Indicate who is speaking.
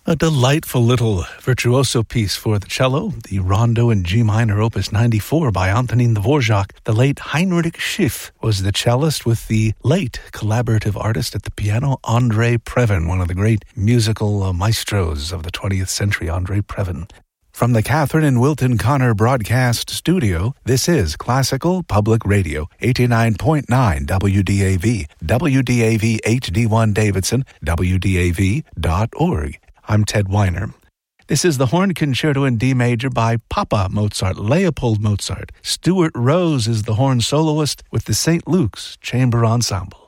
Speaker 1: A delightful little virtuoso piece for the cello, the Rondo in G minor, opus 94 by Antonin Dvorak. The late Heinrich Schiff was the cellist with the late collaborative artist at the piano, Andrei Previn, one of the great musical maestros of the 20th century, Andrei Previn. From the Catherine and Wilton Connor Broadcast Studio, this is Classical Public Radio, 89.9 WDAV, WDAV HD1 Davidson, WDAV.org. I'm Ted Weiner. This is the Horn Concerto in D Major by Papa Mozart, Leopold Mozart. Stuart Rose is the horn soloist with the St. Luke's Chamber Ensemble.